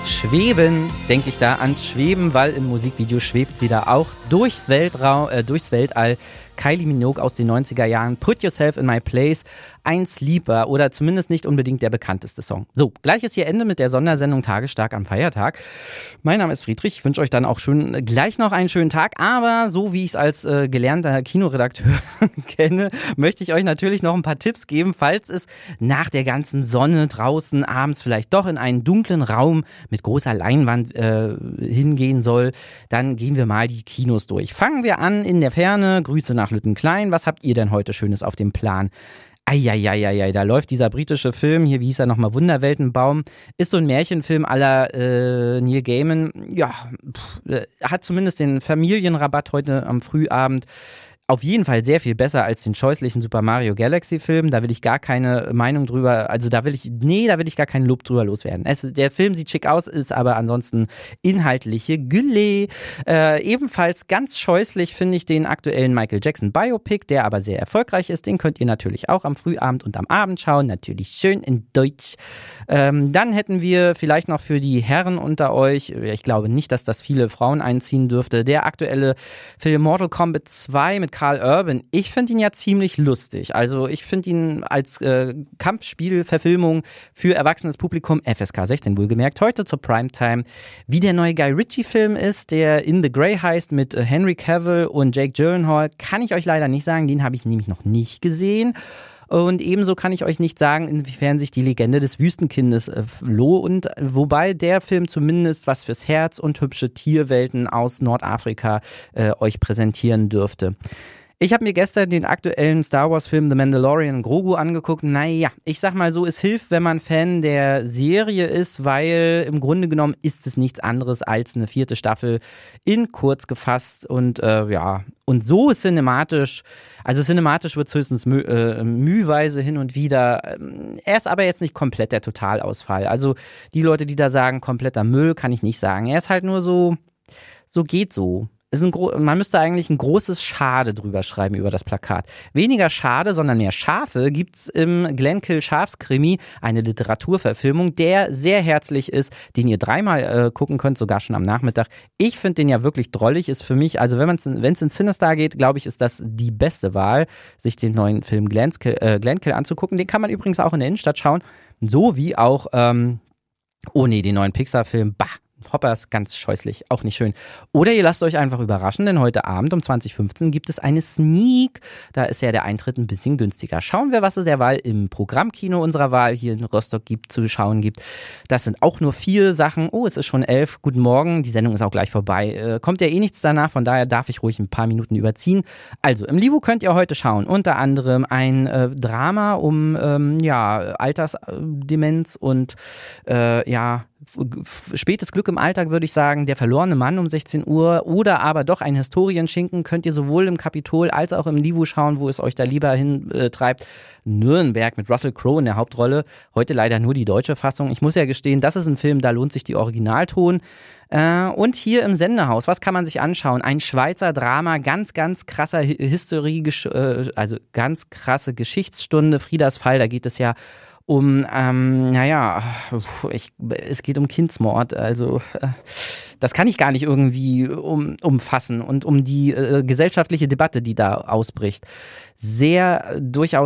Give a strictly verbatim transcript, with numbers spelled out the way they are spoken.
Schweben, denke ich da ans Schweben, weil im Musikvideo schwebt sie da auch durchs Weltraum, äh, durchs Weltall. Kylie Minogue aus den neunziger Jahren, Put Yourself in My Place, ein Sleeper oder zumindest nicht unbedingt der bekannteste Song. So, gleich ist hier Ende mit der Sondersendung Tagesstark am Feiertag. Mein Name ist Friedrich, ich wünsche euch dann auch schon gleich noch einen schönen Tag, aber so wie ich es als äh, gelernter Kinoredakteur kenne, möchte ich euch natürlich noch ein paar Tipps geben, falls es nach der ganzen Sonne draußen abends vielleicht doch in einen dunklen Raum mit großer Leinwand äh, hingehen soll, dann gehen wir mal die Kinos durch. Fangen wir an in der Ferne, Grüße nach Lüttenklein. Was habt ihr denn heute Schönes auf dem Plan? Eieieiei, da läuft dieser britische Film, hier, wie hieß er nochmal, Wunderweltenbaum, ist so ein Märchenfilm à la äh, Neil Gaiman, ja, pff, äh, hat zumindest den Familienrabatt heute am Frühabend. Auf jeden Fall sehr viel besser als den scheußlichen Super Mario Galaxy Film. Da will ich gar keine Meinung drüber, also da will ich, nee, da will ich gar keinen Lob drüber loswerden. Es, der Film sieht schick aus, ist aber ansonsten inhaltliche Gülle. Äh, ebenfalls ganz scheußlich finde ich den aktuellen Michael Jackson Biopic, der aber sehr erfolgreich ist. Den könnt ihr natürlich auch am Frühabend und am Abend schauen. Natürlich schön in Deutsch. Ähm, dann hätten wir vielleicht noch für die Herren unter euch, ich glaube nicht, dass das viele Frauen einziehen dürfte, der aktuelle Film Mortal Kombat zwei mit Karl Urban. Ich finde ihn ja ziemlich lustig. Also ich finde ihn als äh, Kampfspielverfilmung für erwachsenes Publikum, F S K sechzehn wohlgemerkt, heute zur Primetime, wie der neue Guy Ritchie-Film ist, der In the Grey heißt mit äh, Henry Cavill und Jake Gyllenhaal, kann ich euch leider nicht sagen. Den habe ich nämlich noch nicht gesehen. Und ebenso kann ich euch nicht sagen, inwiefern sich die Legende des Wüstenkindes äh, lohnt, wobei der Film zumindest was fürs Herz und hübsche Tierwelten aus Nordafrika äh, euch präsentieren dürfte. Ich habe mir gestern den aktuellen Star Wars Film The Mandalorian Grogu angeguckt. Naja, ich sag mal so, es hilft, wenn man Fan der Serie ist, weil im Grunde genommen ist es nichts anderes als eine vierte Staffel in kurz gefasst und äh, ja, und so cinematisch, also cinematisch wird es höchstens mü- äh, mühweise hin und wieder. Er ist aber jetzt nicht komplett der Totalausfall. Also die Leute, die da sagen, kompletter Müll, kann ich nicht sagen. Er ist halt nur so, so geht so. Ist ein gro- man müsste eigentlich ein großes Schade drüber schreiben über das Plakat. Weniger Schade, sondern mehr Schafe gibt's im Glenkill Schafskrimi, eine Literaturverfilmung, der sehr herzlich ist, den ihr dreimal äh, gucken könnt, sogar schon am Nachmittag. Ich finde den ja wirklich drollig, ist für mich, also wenn man wenn es in Cinestar geht, glaube ich, ist das die beste Wahl, sich den neuen Film Glenkill, äh, Glenkill anzugucken. Den kann man übrigens auch in der Innenstadt schauen, so wie auch, ähm, oh nee, den neuen Pixar-Film, bah. Hoppers, ganz scheußlich, auch nicht schön. Oder ihr lasst euch einfach überraschen, denn heute Abend um zwanzig Uhr fünfzehn gibt es eine Sneak. Da ist ja der Eintritt ein bisschen günstiger. Schauen wir, was es derweil im Programmkino unserer Wahl hier in Rostock gibt, zu schauen gibt. Das sind auch nur vier Sachen. Oh, es ist schon elf. Guten Morgen, die Sendung ist auch gleich vorbei. Äh, kommt ja eh nichts danach, von daher darf ich ruhig ein paar Minuten überziehen. Also, im Livu könnt ihr heute schauen. Unter anderem ein äh, Drama um ähm, ja, Altersdemenz und äh, ja, spätes Glück im Alltag, würde ich sagen, Der verlorene Mann um sechzehn Uhr oder aber doch ein Historienschinken, könnt ihr sowohl im Kapitol als auch im Livu schauen, wo es euch da lieber hintreibt. Äh, Nürnberg mit Russell Crowe in der Hauptrolle, heute leider nur die deutsche Fassung. Ich muss ja gestehen, das ist ein Film, da lohnt sich die Originalton. Äh, und hier im Sendehaus, was kann man sich anschauen? Ein Schweizer Drama, ganz, ganz krasser Historie, äh, also ganz krasse Geschichtsstunde, Friedas Fall, da geht es ja um, ähm, naja, ich, es geht um Kindsmord, also äh, das kann ich gar nicht irgendwie um, umfassen und um die äh, gesellschaftliche Debatte, die da ausbricht. Sehr durchaus